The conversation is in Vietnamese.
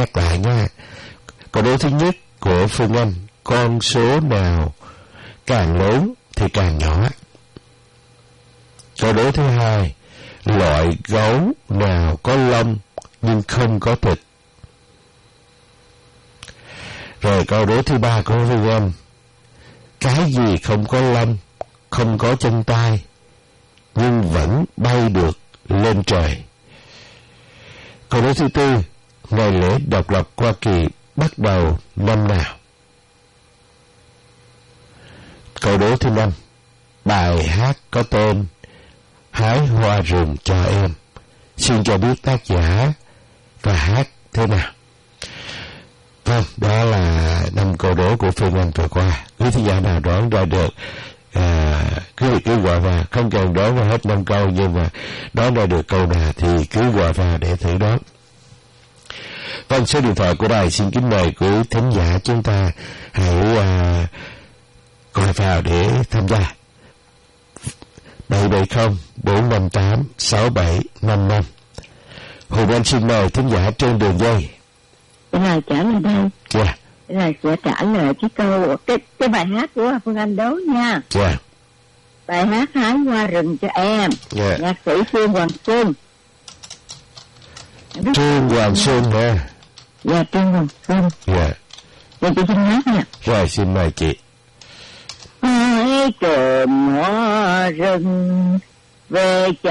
nhắc lại nha. Câu đố thứ nhất của Phương Anh, con số nào càng lớn thì càng nhỏ. Câu đố thứ hai, loại gấu nào có lông nhưng không có thịt. Rồi câu đố thứ ba của Phương Anh, cái gì không có lông, không có chân tay, nhưng vẫn bay được lên trời. Câu đố thứ tư, ngày lễ độc lập Hoa Kỳ bắt đầu năm nào? Câu đố thứ năm, bài hát có tên Hái hoa rừng cho em. Xin cho biết tác giả và hát thế nào. Vâng, đó là 5 câu đố của Phương Anh vừa qua. Quý thính giả nào đoán ra được, cứ gọi vào, không cần đoán vào hết 5 câu, nhưng mà đoán ra được câu nào thì cứ gọi vào để thử đoán. Vâng, số điện thoại của đài xin kính mời quý thính giả chúng ta hãy gọi vào để tham gia. 770-458-6755. Hùng Anh xin mời thính giả trên đường dây. Là trả lời đây. Dạ. Là sẽ trả lời cái câu cái bài hát của Phương Anh đố nha. Dạ. Bài hát Hái hoa rừng cho em. Dạ. Nhạc sĩ Trương Hoàng Xuân. Trương Hoàng Xuân hả? Dạ, Trương Hoàng Xuân. Dạ. Dạ, chị xin hát nha. Rồi, xin mời chị. Hái trộm hoa rừng về